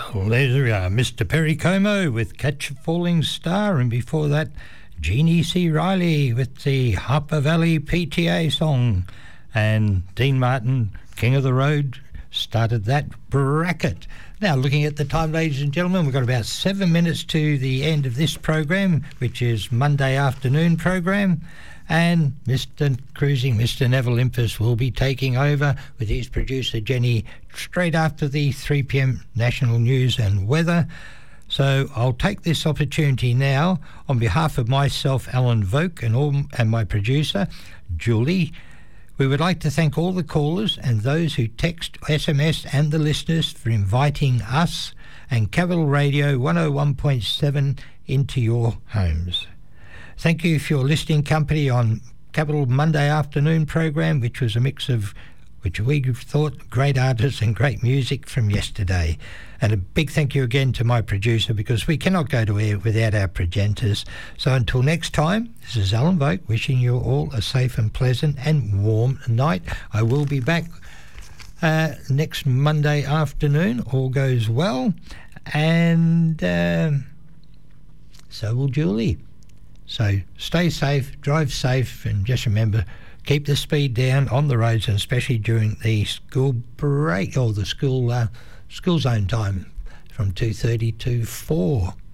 Well, there we are, Mr. Perry Como with Catch a Falling Star, and before that, Jeannie C. Riley with the Harper Valley PTA song, and Dean Martin, King of the Road, started that bracket. Now, looking at the time, ladies and gentlemen, we've got about 7 minutes to the end of this program, which is Monday afternoon program, and Mr. Neville Impus will be taking over with his producer Jenny straight after the 3 p.m. national news and weather. So I'll take this opportunity now on behalf of myself, Alan Voke, and my producer, Julie. We would like to thank all the callers and those who text, SMS and the listeners for inviting us and Capital Radio 101.7 into your homes. Thank you for your listening company on Capital Monday afternoon program, which was a mix of, which we thought, great artists and great music from yesterday. And a big thank you again to my producer, because we cannot go to air without our presenters. So until next time, this is Alan Voke wishing you all a safe and pleasant and warm night. I will be back next Monday afternoon, all goes well, and so will Julie. So stay safe, drive safe, and just remember, keep the speed down on the roads, and especially during the school break or the school zone time from 2:30 to 4.